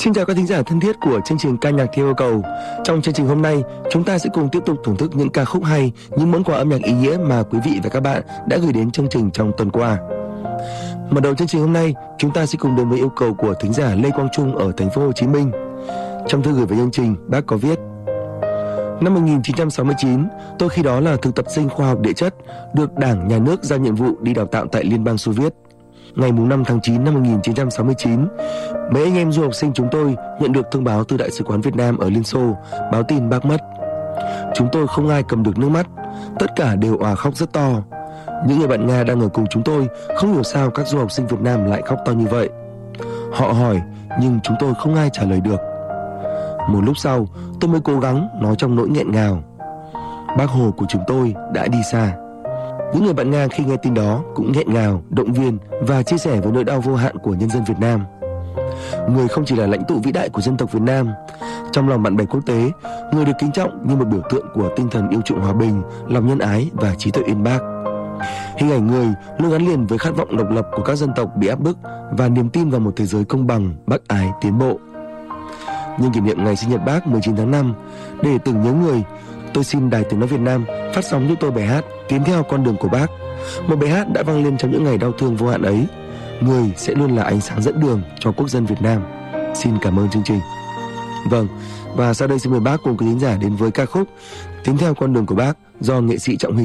Xin chào các thính giả thân thiết của chương trình ca nhạc theo yêu cầu. Trong chương trình hôm nay, chúng ta sẽ cùng tiếp tục thưởng thức những ca khúc hay, những món quà âm nhạc ý nghĩa mà quý vị và các bạn đã gửi đến chương trình trong tuần qua. Mở đầu chương trình hôm nay, chúng ta sẽ cùng đến với yêu cầu của thính giả Lê Quang Trung ở thành phố Hồ Chí Minh. Trong thư gửi về chương trình, bác có viết: Năm 1969, tôi khi đó là thực tập sinh khoa học địa chất, được Đảng, Nhà nước giao nhiệm vụ đi đào tạo tại Liên bang Xô Viết. Ngày 5 tháng 9 năm 1969, mấy anh em du học sinh chúng tôi nhận được thông báo từ Đại sứ quán Việt Nam ở Liên Xô báo tin bác mất. Chúng tôi không ai cầm được nước mắt, tất cả đều òa khóc rất to. Những người bạn Nga đang ở cùng chúng tôi không hiểu sao các du học sinh Việt Nam lại khóc to như vậy. Họ hỏi nhưng chúng tôi không ai trả lời được. Một lúc sau, tôi mới cố gắng nói trong nỗi nghẹn ngào: Bác Hồ của chúng tôi đã đi xa. Những người bạn Nga khi nghe tin đó cũng nghẹn ngào, động viên và chia sẻ với nỗi đau vô hạn của nhân dân Việt Nam. Người không chỉ là lãnh tụ vĩ đại của dân tộc Việt Nam, trong lòng bạn bè quốc tế, người được kính trọng như một biểu tượng của tinh thần yêu chuộng hòa bình, lòng nhân ái và trí tuệ uyên bác. Hình ảnh người luôn gắn liền với khát vọng độc lập của các dân tộc bị áp bức và niềm tin vào một thế giới công bằng, bác ái, tiến bộ. Nhân kỷ niệm ngày sinh nhật bác 19 tháng 5, để tưởng nhớ người, tôi xin Đài Tiếng nói Việt Nam phát sóng giúp tôi bài hát Tiến theo con đường của bác, một bài hát đã vang lên trong những ngày đau thương vô hạn ấy. Người sẽ luôn là ánh sáng dẫn đường cho quốc dân Việt Nam. Xin cảm ơn chương trình. Vâng, và sau đây xin mời bác cùng quý khán giả đến với ca khúc Tiến theo con đường của bác do nghệ sĩ Trọng Huy